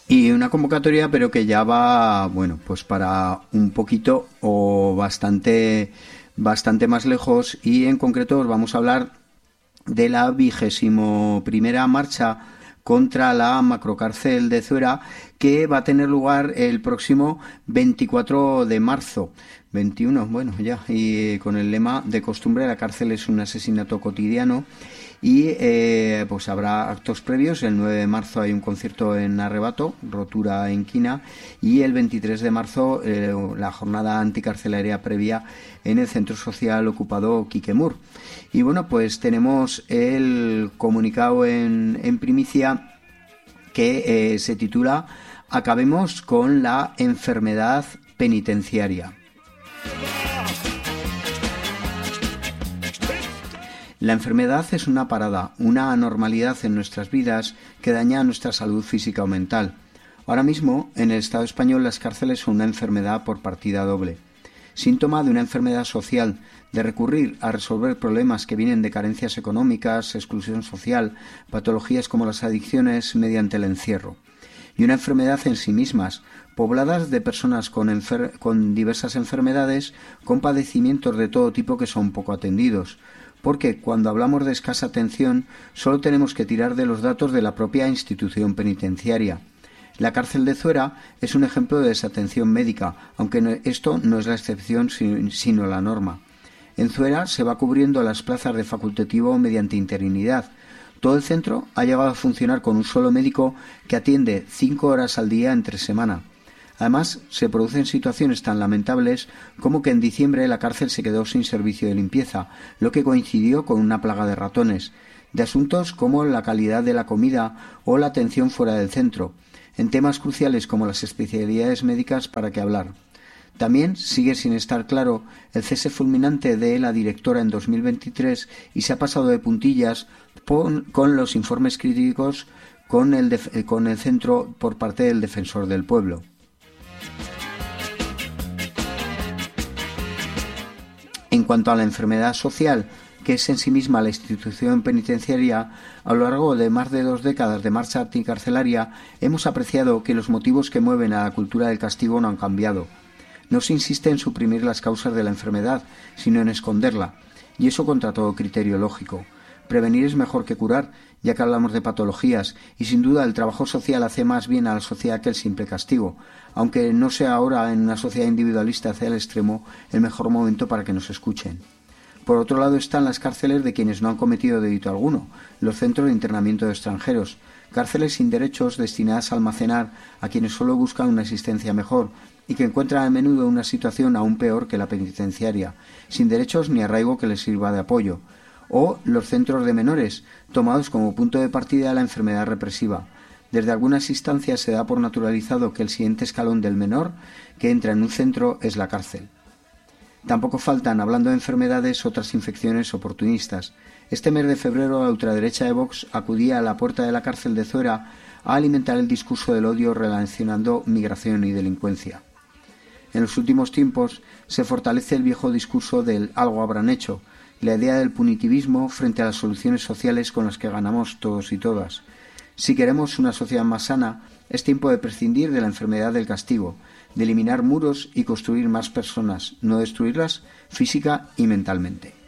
Y una convocatoria, pero que ya va, bueno, pues para un poquito o bastante más lejos, y en concreto os vamos a hablar de la 21ª marcha contra la macrocárcel de Zuera, que va a tener lugar el próximo 24 de marzo. 21, bueno, ya, y con el lema de costumbre, la cárcel es un asesinato cotidiano. Y pues habrá actos previos. El 9 de marzo hay un concierto en Arrebato, Rotura en Quina, y el 23 de marzo la jornada anticarcelaria previa en el Centro Social Ocupado Quiquemur. Y bueno, pues tenemos el comunicado en primicia, que se titula "Acabemos con la enfermedad penitenciaria". La enfermedad es una parada, una anormalidad en nuestras vidas que daña nuestra salud física o mental. Ahora mismo, en el Estado español, las cárceles son una enfermedad por partida doble. Síntoma de una enfermedad social, de recurrir a resolver problemas que vienen de carencias económicas, exclusión social, patologías como las adicciones mediante el encierro. Y una enfermedad en sí mismas, pobladas de personas con diversas enfermedades, con padecimientos de todo tipo que son poco atendidos. Porque cuando hablamos de escasa atención, solo tenemos que tirar de los datos de la propia institución penitenciaria. La cárcel de Zuera es un ejemplo de desatención médica, aunque esto no es la excepción sino la norma. En Zuera se va cubriendo las plazas de facultativo mediante interinidad. Todo el centro ha llegado a funcionar con un solo médico que atiende 5 horas al día entre semana. Además, se producen situaciones tan lamentables como que en diciembre la cárcel se quedó sin servicio de limpieza, lo que coincidió con una plaga de ratones, de asuntos como la calidad de la comida o la atención fuera del centro, en temas cruciales como las especialidades médicas, para qué hablar. También sigue sin estar claro el cese fulminante de la directora en 2023 y se ha pasado de puntillas con los informes críticos con el centro por parte del Defensor del Pueblo. En cuanto a la enfermedad social, que es en sí misma la institución penitenciaria, a lo largo de más de 2 décadas de marcha anticarcelaria, hemos apreciado que los motivos que mueven a la cultura del castigo no han cambiado. No se insiste en suprimir las causas de la enfermedad, sino en esconderla, y eso contra todo criterio lógico. Prevenir es mejor que curar, ya que hablamos de patologías, y sin duda el trabajo social hace más bien a la sociedad que el simple castigo, aunque no sea ahora, en una sociedad individualista hacia el extremo, el mejor momento para que nos escuchen. Por otro lado están las cárceles de quienes no han cometido delito alguno, los centros de internamiento de extranjeros, cárceles sin derechos destinadas a almacenar a quienes solo buscan una existencia mejor y que encuentran a menudo una situación aún peor que la penitenciaria, sin derechos ni arraigo que les sirva de apoyo, o los centros de menores, tomados como punto de partida de la enfermedad represiva. Desde algunas instancias se da por naturalizado que el siguiente escalón del menor que entra en un centro es la cárcel. Tampoco faltan, hablando de enfermedades, otras infecciones oportunistas. Este mes de febrero la ultraderecha de Vox acudía a la puerta de la cárcel de Zuera a alimentar el discurso del odio relacionando migración y delincuencia. En los últimos tiempos se fortalece el viejo discurso del algo habrán hecho, la idea del punitivismo frente a las soluciones sociales con las que ganamos todos y todas. Si queremos una sociedad más sana, es tiempo de prescindir de la enfermedad del castigo, de eliminar muros y construir más personas, no destruirlas física y mentalmente.